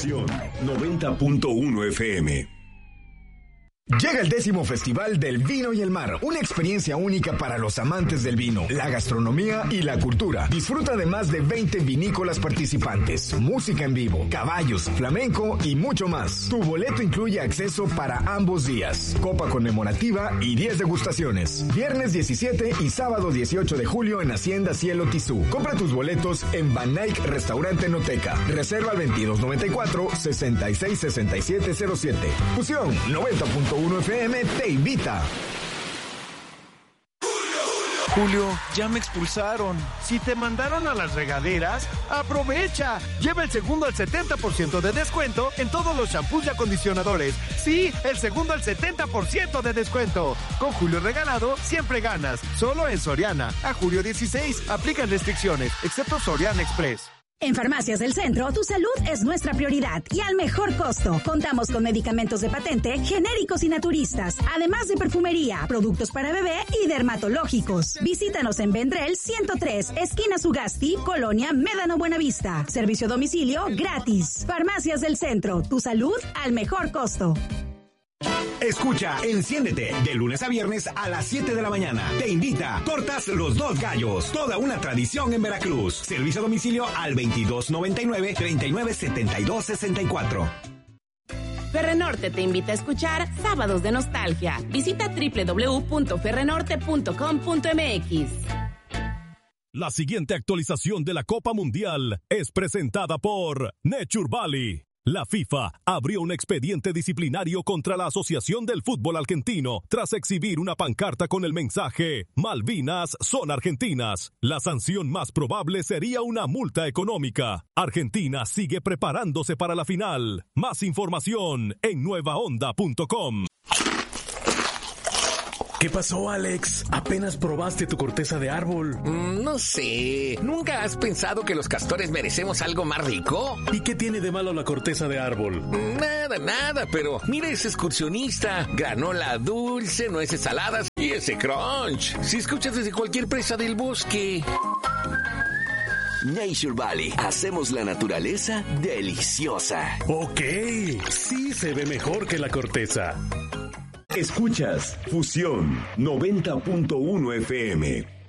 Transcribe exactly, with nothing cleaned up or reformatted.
Fusión noventa punto uno F M. Llega el décimo Festival del Vino y el Mar, una experiencia única para los amantes del vino, la gastronomía y la cultura. Disfruta de más de veinte vinícolas participantes, música en vivo, caballos, flamenco y mucho más. Tu boleto incluye acceso para ambos días, copa conmemorativa y diez degustaciones. Viernes diecisiete y sábado dieciocho de julio en Hacienda Cielo Tizú. Compra tus boletos en Van Eyck Restaurante Noteca. Reserva al veintidós noventa y cuatro, sesenta y seis sesenta y siete cero siete. Fusión noventa punto uno F M te invita. Julio, ya me expulsaron. Si te mandaron a las regaderas, aprovecha. Lleva el segundo al setenta por ciento de descuento en todos los shampoos y acondicionadores. Sí, el segundo al setenta por ciento de descuento. Con Julio regalado, siempre ganas. Solo en Soriana. A julio dieciséis. Aplican restricciones, excepto Soriana Express. En Farmacias del Centro, tu salud es nuestra prioridad y al mejor costo. Contamos con medicamentos de patente, genéricos y naturistas, además de perfumería, productos para bebé y dermatológicos. Visítanos en Vendrell ciento tres, esquina Sugasti, Colonia Médano Buenavista. Servicio a domicilio gratis. Farmacias del Centro, tu salud al mejor costo. Escucha, enciéndete, de lunes a viernes a las siete de la mañana. Te invita, Tortas Los Dos Gallos, toda una tradición en Veracruz. Servicio a domicilio al veintidós noventa y nueve, treinta y nueve setenta y dos sesenta y cuatro. Ferrenorte te invita a escuchar Sábados de Nostalgia. Visita doble u doble u doble u punto ferrenorte punto com punto m x. La siguiente actualización de la Copa Mundial es presentada por Nature Valley. La FIFA abrió un expediente disciplinario contra la Asociación del Fútbol Argentino tras exhibir una pancarta con el mensaje «Malvinas son argentinas». La sanción más probable sería una multa económica. Argentina sigue preparándose para la final. Más información en nueva onda punto com. ¿Qué pasó, Alex? ¿Apenas probaste tu corteza de árbol? Mm, no sé. ¿Nunca has pensado que los castores merecemos algo más rico? ¿Y qué tiene de malo la corteza de árbol? Nada, nada, pero mira ese excursionista. Granola dulce, nueces saladas y ese crunch. Si escuchas desde cualquier presa del bosque. Nature Valley. Hacemos la naturaleza deliciosa. Ok, sí se ve mejor que la corteza. Escuchas Fusión noventa punto uno F M.